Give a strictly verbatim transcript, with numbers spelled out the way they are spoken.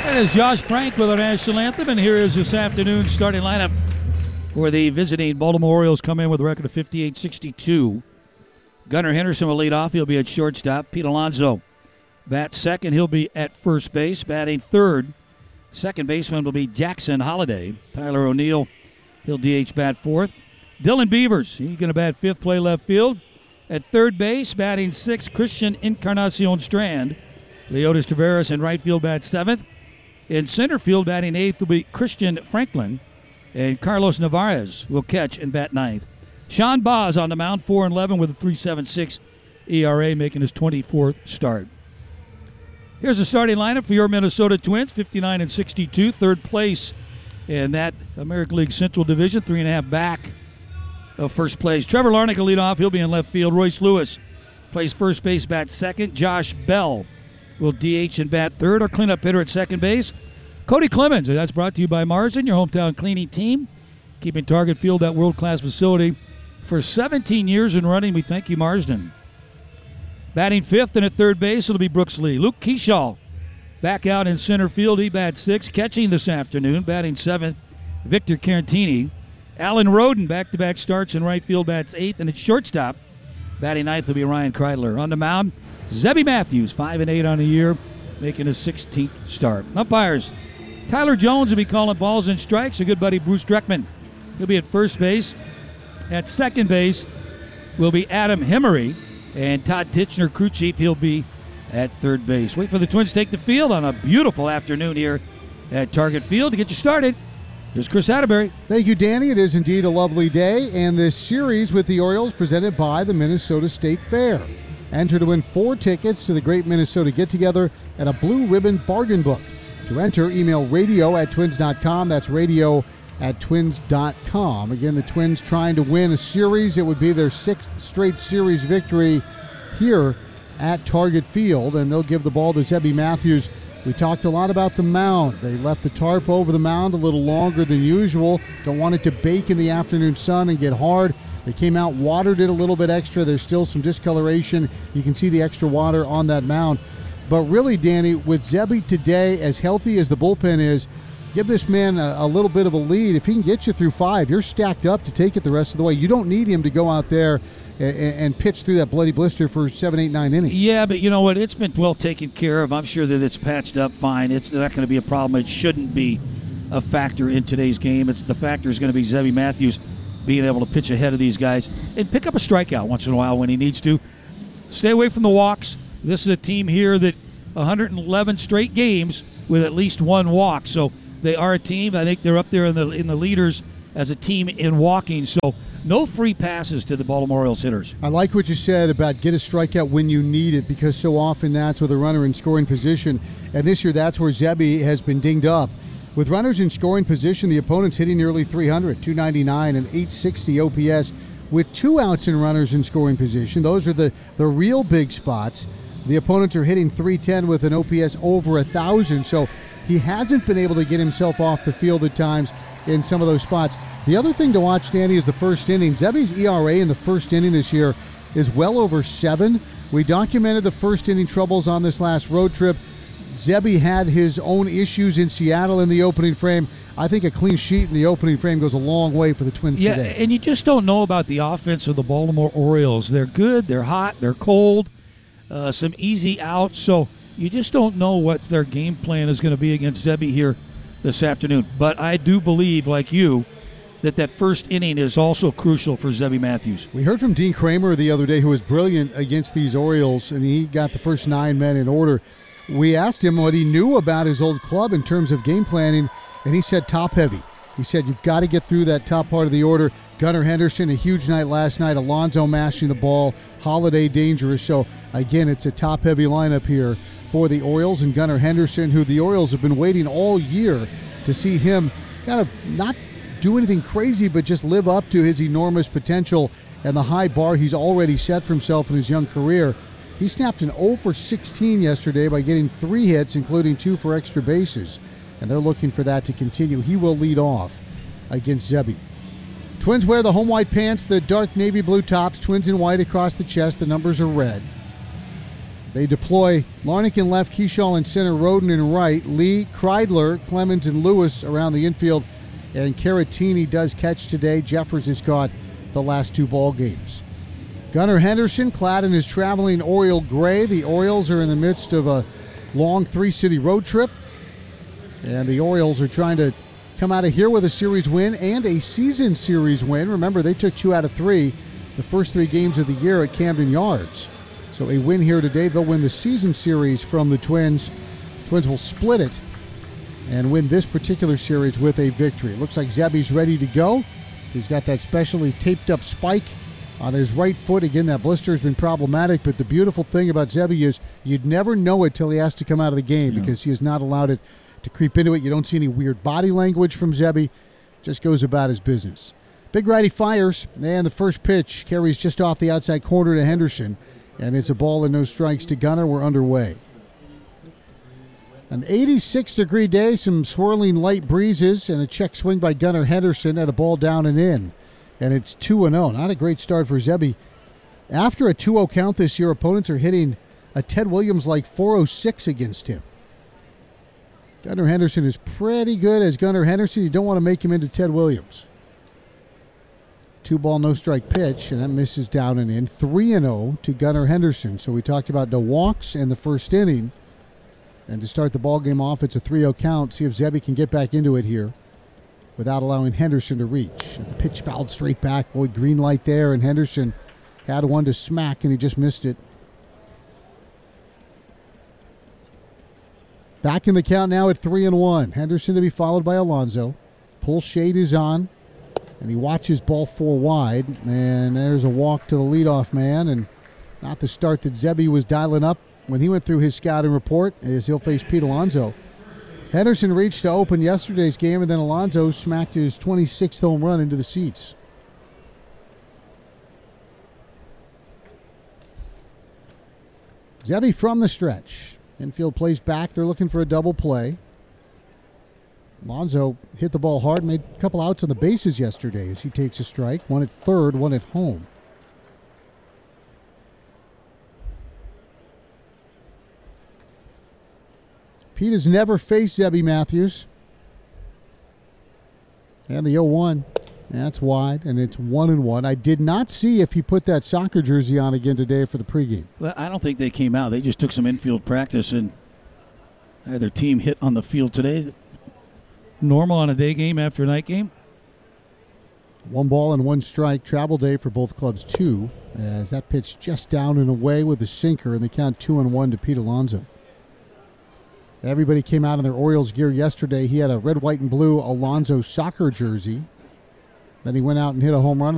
That is Josh Frank with our national anthem, and here is this afternoon's starting lineup for the visiting Baltimore Orioles. Come in with a record of fifty-eight sixty-two. Gunnar Henderson will lead off. He'll be at shortstop. Pete Alonso bats second. He'll be at first base. Batting third, second baseman will be Jackson Holliday. Tyler O'Neill, he'll D H bat fourth. Dylan Beavers, he's going to bat fifth, play left field. At third base, batting sixth, Christian Encarnacion Strand. Leotis Taveras in right field bats seventh. In center field, batting eighth will be Christian Franklin. And Carlos Narvaez will catch and bat ninth. Sean Boz on the mound, four and eleven with a three point seven six E R A, making his twenty-fourth start. Here's the starting lineup for your Minnesota Twins, fifty-nine and sixty-two, third place in that American League Central Division, three and a half back of first place. Trevor Larnach will lead off. He'll be in left field. Royce Lewis plays first base, bat second. Josh Bell will D H and bat third. Our cleanup hitter at second base, Cody Clemens. And that's brought to you by Marsden, your hometown cleaning team, keeping Target Field that world-class facility for seventeen years and running. We thank you, Marsden. Batting fifth and at third base, it'll be Brooks Lee. Luke Keeschall back out in center field. He bats sixth. Catching this afternoon, batting seventh, Victor Carantini. Alan Roden, back-to-back starts in right field, bats eighth. And at shortstop, batting ninth will be Ryan Kreidler. On the mound, Zebby Matthews, five and eight on the year, making his sixteenth start. Umpires, Tyler Jones will be calling balls and strikes. Our good buddy Bruce Dreckman, he'll be at first base. At second base will be Adam Hemery. And Todd Titchener, crew chief, he'll be at third base. Wait for the Twins to take the field on a beautiful afternoon here at Target Field. To get you started, here's Chris Atterbury. Thank you, Danny. It is indeed a lovely day, and this series with the Orioles presented by the Minnesota State Fair. Enter to win four tickets to the Great Minnesota Get-Together and a Blue Ribbon Bargain Book. To enter, email radio at twins dot com. That's radio at twins dot com. Again, the Twins trying to win a series. It would be their sixth straight series victory here at Target Field, and they'll give the ball to Zebby Matthews. We talked a lot about the mound. They left the tarp over the mound a little longer than usual. Don't want it to bake in the afternoon sun and get hard. They came out, watered it a little bit extra. There's still some discoloration. You can see the extra water on that mound. But really, Danny, with Zebby today, as healthy as the bullpen is, give this man a, a little bit of a lead. If he can get you through five, you're stacked up to take it the rest of the way. You don't need him to go out there and, and pitch through that bloody blister for seven, eight, nine innings. Yeah, but you know what? It's been well taken care of. I'm sure that it's patched up fine. It's not going to be a problem. It shouldn't be a factor in today's game. It's the factor is going to be Zebby Matthews being able to pitch ahead of these guys and pick up a strikeout once in a while when he needs to. Stay away from the walks. This is a team here that one hundred eleven straight games with at least one walk. So they are a team. I think they're up there in the in the leaders as a team in walking. So no free passes to the Baltimore Orioles hitters. I like what you said about get a strikeout when you need it, because so often that's with a runner in scoring position. And this year that's where Zebby has been dinged up. With runners in scoring position, the opponent's hitting nearly three hundred, two ninety-nine, and eight sixty O P S. With two outs and runners in scoring position, those are the, the real big spots. The opponents are hitting three ten with an O P S over one thousand. So he hasn't been able to get himself off the field at times in some of those spots. The other thing to watch, Danny, is the first inning. Zebby's E R A in the first inning this year is well over seven. We documented the first inning troubles on this last road trip. Zebby had his own issues in Seattle in the opening frame. I think a clean sheet in the opening frame goes a long way for the Twins yeah, today. And you just don't know about the offense of the Baltimore Orioles. They're good, they're hot, they're cold, uh, some easy outs. So you just don't know what their game plan is going to be against Zebby here this afternoon. But I do believe, like you, that that first inning is also crucial for Zebby Matthews. We heard from Dean Kramer the other day, who was brilliant against these Orioles, and he got the first nine men in order. We asked him what he knew about his old club in terms of game planning, and he said top heavy. He said you've got to get through that top part of the order. Gunnar Henderson, a huge night last night. Alonso mashing the ball. Holiday dangerous. So, again, it's a top-heavy lineup here for the Orioles. And Gunnar Henderson, who the Orioles have been waiting all year to see him kind of not do anything crazy, but just live up to his enormous potential and the high bar he's already set for himself in his young career. He snapped an oh for sixteen yesterday by getting three hits, including two for extra bases. And they're looking for that to continue. He will lead off against Zebby. Twins wear the home white pants, the dark navy blue tops, twins in white across the chest. The numbers are red. They deploy Larnick in left, Keyshaw in center, Roden in right, Lee, Kreidler, Clemens, and Lewis around the infield, and Caratini does catch today. Jeffers has caught the last two ball games. Gunnar Henderson clad in his traveling Oriole gray. The Orioles are in the midst of a long three-city road trip, and the Orioles are trying to come out of here with a series win and a season series win. Remember, they took two out of three the first three games of the year at Camden Yards. So a win here today. They'll win the season series from the Twins. Twins will split it and win this particular series with a victory. It looks like Zebby's ready to go. He's got that specially taped up spike on his right foot. Again, that blister has been problematic, but the beautiful thing about Zebby is you'd never know it till he has to come out of the game yeah. because he has not allowed it to creep into it. You don't see any weird body language from Zebby. Just goes about his business. Big righty fires, and the first pitch carries just off the outside corner to Henderson, and it's a ball and no strikes to Gunnar. We're underway. An eighty-six degree day, some swirling light breezes, and a check swing by Gunnar Henderson at a ball down and in. And it's two and oh. Not a great start for Zebby. After a two oh count this year, opponents are hitting a Ted Williams-like four oh six against him. Gunnar Henderson is pretty good as Gunnar Henderson. You don't want to make him into Ted Williams. Two ball, no strike pitch, and that misses down and in. three and oh to Gunnar Henderson. So we talked about the walks in the first inning. And to start the ball game off, it's a three oh count. See if Zebby can get back into it here without allowing Henderson to reach. And the pitch fouled straight back. Boy, green light there, and Henderson had one to smack, and he just missed it. Back in the count now at three and one. Henderson to be followed by Alonso. Pull shade is on. And he watches ball four wide, and there's a walk to the leadoff man, and not the start that Zebby was dialing up when he went through his scouting report, as he'll face Pete Alonso. Henderson reached to open yesterday's game, and then Alonso smacked his twenty-sixth home run into the seats. Zebby from the stretch. Infield plays back. They're looking for a double play. Alonso hit the ball hard, made a couple outs on the bases yesterday as he takes a strike. One at third, one at home. Pete has never faced Zebby Matthews. And the oh one. That's wide, and it's one and one. I did not see if he put that soccer jersey on again today for the pregame. Well, I don't think they came out. They just took some infield practice, and had their team hit on the field today. Normal on a day game after a night game? One ball and one strike. Travel day for both clubs, two. As that pitch just down and away with a sinker, and they count two and one to Pete Alonso. Everybody came out in their Orioles gear yesterday. He had a red, white, and blue Alonso soccer jersey. Then he went out and hit a home run.